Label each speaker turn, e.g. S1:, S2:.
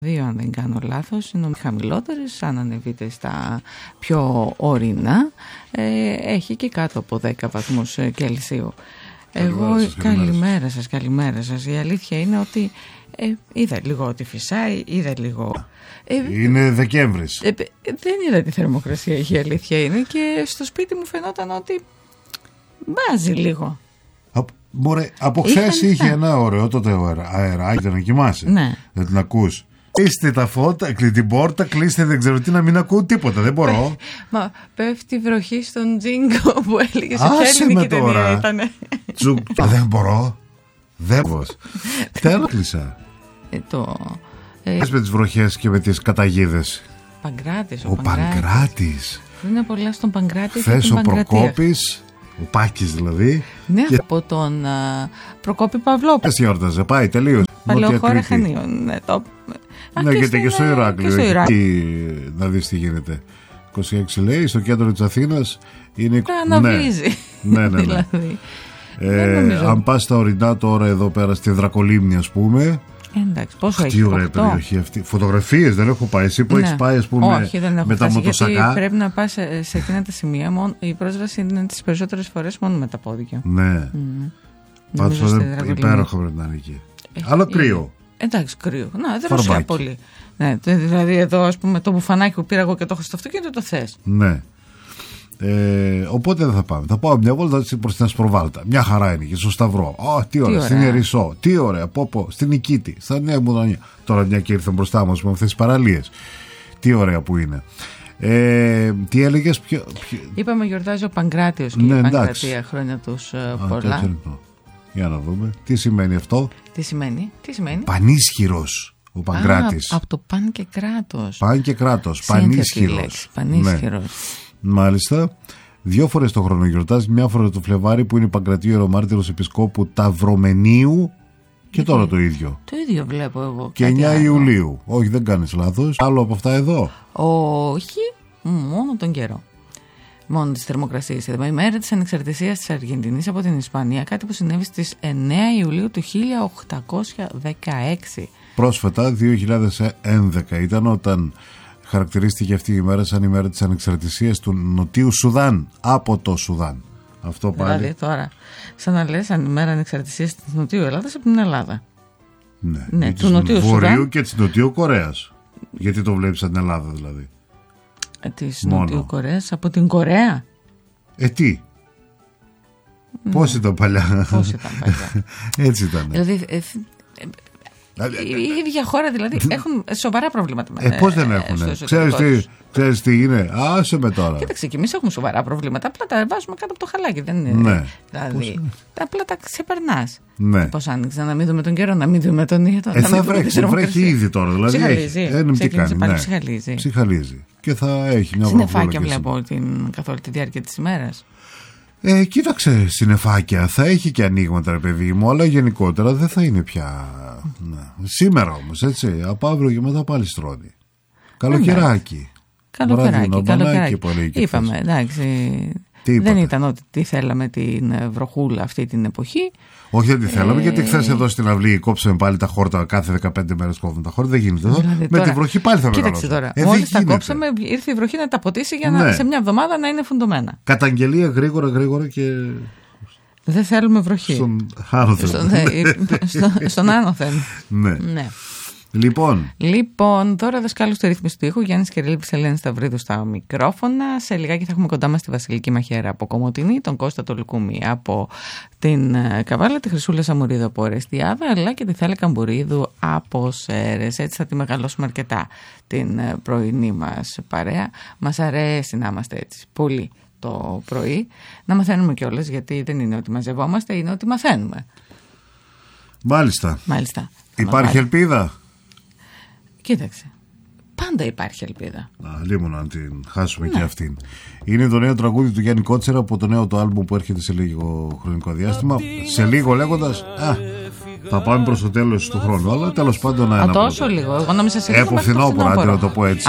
S1: αν δεν κάνω λάθος, είναι χαμηλότερες. Αν ανεβείτε στα πιο ορεινά, έχει και κάτω από 10 βαθμούς Κελσίου. Καλημέρα σας. Η αλήθεια είναι ότι είδα λίγο ότι φυσάει, είδα λίγο.
S2: Είναι Δεκέμβρης.
S1: Δεν είδα τη θερμοκρασία, η αλήθεια είναι, και στο σπίτι μου φαινόταν ότι μπάζει λίγο.
S2: Από χθες είχε ένα ωραίο τότε αεράκι να κοιμάσαι.
S1: Ναι.
S2: Δεν την ακούς. Κλείστε τα φώτα, την πόρτα, κλείστε, δεν ξέρω τι, να μην ακούω τίποτα, δεν μπορώ.
S1: Μα πέφτει βροχή στον τζίνγκο που έλεγε σε ποια ελληνική ταινία ήτανε.
S2: Δεν μπορώ. Δεν μπορώ. Τέλος κλείσα. Με τις βροχές και με τις καταγίδες.
S1: Παγκράτης.
S2: Ο Παγκράτης.
S1: Είναι πολλά στον Παγκράτη.
S2: Χθες ο Προκόπης, ο Πάκης δηλαδή.
S1: Ναι, από τον Προκόπη Παυλόπουλο.
S2: Εσύ γιόρταζε, πάει τελείως.
S1: Παλαιοχώρα Χανίων.
S2: Ναι, γιατί και στο Ηράκλειο. Να δεις τι γίνεται. 26 λέει, στο κέντρο της Αθήνας είναι.
S1: Αναβρίζει.
S2: Ναι.
S1: Δηλαδή.
S2: Αν πας στα ορεινά τώρα εδώ πέρα στη Δρακολίμνη, ας πούμε.
S1: Εντάξει, πόσο έχει?
S2: Τι ωραία περιοχή αυτή. Φωτογραφίες δεν έχω πάει. Εσύ που έχεις πάει, ας πούμε,
S1: όχι, δεν έχω
S2: με τα μοτοσακά.
S1: Γιατί πρέπει να πας σε εκείνα τα σημεία. Η πρόσβαση είναι τις περισσότερες φορές μόνο με τα πόδια.
S2: Ναι. Πάντως υπέροχο πρέπει να είναι εκεί. Αλλά κρύο.
S1: Εντάξει, κρύο. Να, δεν ρωσιά πολύ. Ναι, δηλαδή εδώ, ας πούμε, το μπουφανάκι που πήρα εγώ και το έχω στο αυτοκίνητο, το θες.
S2: Ναι. Οπότε δεν θα πάμε. Θα πάω μια βόλτα προς την Ασπροβάλτα. Μια χαρά είναι και στο Σταυρό. Τι ωραία. Στην Ερισσό. Τι ωραία. Στην Νικήτη. Στα Νέα Μουδανία. Τώρα μια και ήρθαν μπροστά μας με αυτές τις παραλίες. Τι ωραία που είναι. Τι έλεγες?
S1: Είπαμε γιορτάζει ο Παγκράτιος και η Παγκρατία, χρόνια τους πολλά.
S2: Για να δούμε. Τι σημαίνει αυτό?
S1: Τι σημαίνει?
S2: Πανίσχυρος ο Παγκράτης.
S1: Από το παν και κράτος.
S2: Παν και κράτος. Πανίσχυρος.
S1: Πανίσχυρος.
S2: Ναι. Μάλιστα. 2 φορές το χρόνο γιορτάζει. Μια φορά το Φλεβάρι που είναι Παγκρατίου Ιερομάρτυρος Επισκόπου Ταυρομενίου. Και τώρα το ίδιο.
S1: Το ίδιο βλέπω εγώ.
S2: Και 9 Ιουλίου. Όχι, δεν κάνεις λάθος. Άλλο από αυτά εδώ?
S1: Όχι, μόνο τον καιρό. Μόνο τις θερμοκρασίες. Η μέρα της ανεξαρτησίας της Αργεντινής από την Ισπανία, κάτι που συνέβη στις 9 Ιουλίου του 1816.
S2: Πρόσφατα, 2011 ήταν όταν χαρακτηρίστηκε αυτή η μέρα σαν η μέρα της ανεξαρτησίας του Νοτίου Σουδάν από το Σουδάν. Αυτό πάλι.
S1: Δηλαδή τώρα, σαν να λες αν η μέρα ανεξαρτησίας της Νοτιού Ελλάδας από την Ελλάδα.
S2: Ναι, του Νοτιού Βορείου και της Νοτιού Κορέας. Γιατί το βλέπεις σαν την Ελλάδα δηλαδή?
S1: Της Νοτιού Κορέας από την Κορέα.
S2: Τι? Πώς ήταν παλιά? Έτσι ήταν.
S1: Δηλαδή η ίδια χώρα δηλαδή έχουν σοβαρά προβλήματα.
S2: Πώς δεν έχουν? Ξέρεις τι είναι? Άσε με τώρα.
S1: Κοίταξε, και εμείς έχουμε σοβαρά προβλήματα. Απλά τα βάζουμε κάτω από το χαλάκι. Δεν είναι.
S2: Ναι.
S1: Δηλαδή, απλά τα ξεπερνάς.
S2: Ναι.
S1: Πώς άνοιξε? Να μην δούμε τον καιρό, να μην δούμε τον ήλιο.
S2: Θα βρέχει ήδη τώρα. Δηλαδή
S1: ψυχαλίζει.
S2: Ψυχαλίζει. Και θα έχει μια
S1: συννεφάκια βλέπω καθ' όλη τη διάρκεια της ημέρας.
S2: Κοίταξε, συννεφάκια θα έχει και ανοίγματα, ρε παιδί μου, αλλά γενικότερα δεν θα είναι πια. Σήμερα όμως, έτσι, από αύριο και μετά πάλι στρώνει. Καλοκαιράκι.
S1: Καλοκαιράκι. Είπαμε, εντάξει. Δεν ήταν ότι τι θέλαμε την βροχούλα αυτή την εποχή.
S2: Όχι, δεν τη θέλαμε, γιατί χθες εδώ στην αυλή κόψαμε πάλι τα χόρτα. Κάθε 15 μέρες κόβουμε τα χόρτα. Δεν γίνεται εδώ. Δηλαδή, με τη βροχή πάλι θα μεγαλώσουμε.
S1: Κοίταξε τώρα. Μόλις τα κόψαμε, ήρθε η βροχή να τα ποτίσει για να, σε μια εβδομάδα να είναι φουντωμένα.
S2: Καταγγελία γρήγορα και.
S1: Δεν θέλουμε βροχή.
S2: Στον άνωθεν.
S1: Στον άνωθεν.
S2: Ναι. Λοιπόν,
S1: τώρα δασκάλου στο ρύθμιση του ήχου, Γιάννης Κυρίλης, Ελένη Σταυρίδου στα μικρόφωνα. Σε λιγάκι θα έχουμε κοντά μας τη Βασιλική Μαχαίρα από Κομοτηνή, τον Κώστα το Λουκούμι από την Καβάλα, τη Χρυσούλα Σαμουρίδου από Ορεστιάδα, αλλά και τη Θάλα Καμπουρίδου από Σέρες. Έτσι θα τη μεγαλώσουμε αρκετά την πρωινή μας παρέα. Μας αρέσει να είμαστε έτσι πολύ το πρωί, να μαθαίνουμε κιόλας, γιατί δεν είναι ότι μαζευόμαστε, είναι ότι μαθαίνουμε.
S2: Μάλιστα. Υπάρχει ελπίδα?
S1: Κοίταξε, πάντα υπάρχει ελπίδα.
S2: Λίμωνα να την χάσουμε και αυτήν. Είναι το νέο τραγούδι του Γιάννη Κότσερα από το νέο το άλμπουμ που έρχεται σε λίγο χρονικό διάστημα. Σε λίγο λέγοντας, θα πάμε προς το τέλος του χρόνου. Αλλά τέλος πάντων να
S1: τόσο λίγο, εγώ νόμιζα σε λίγο.
S2: Φθινόπωρο, να το πω έτσι.